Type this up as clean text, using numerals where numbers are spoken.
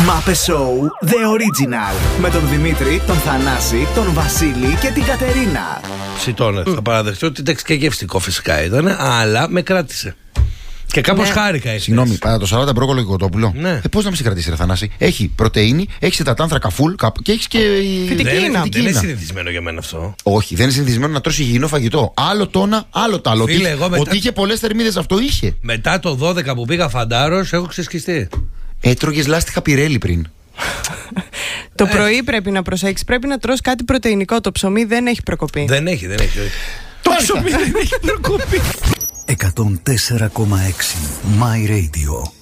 Μάπε Show The Original. Με τον Δημήτρη, τον Θανάση, τον Βασίλη και την Κατερίνα. Σιτώνε, θα παραδεχτώ ότι εντάξει και γευστικό φυσικά ήταν, αλλά με κράτησε. Και κάπως χάρηκα έτσι. Συγγνώμη, παρά το σαλάτα μπρόκολο και κοτόπουλο. Ναι. Πώς να με σε κρατήσει, ρε Θανάση. Έχει πρωτεΐνη, έχει υδατάνθρακα full και έχει και. Δεν είναι συνηθισμένο για μένα αυτό. Όχι, δεν είναι συνηθισμένο να τρώσει υγιεινό φαγητό. Άλλο τόνα, άλλο τ' άλλο. Ότι είχε πολλές θερμίδες, αυτό είχε. Μετά το 12 που πήγα φαντάρος, έχω ξεσκιστεί. Έτρωγες λάστιχα πιρέλι πριν. Το πρωί πρέπει να προσέξεις. Πρέπει να τρως κάτι πρωτεϊνικό. Το ψωμί δεν έχει προκοπή. Δεν έχει. Το ψωμί δεν έχει προκοπή. 104,6 My Radio.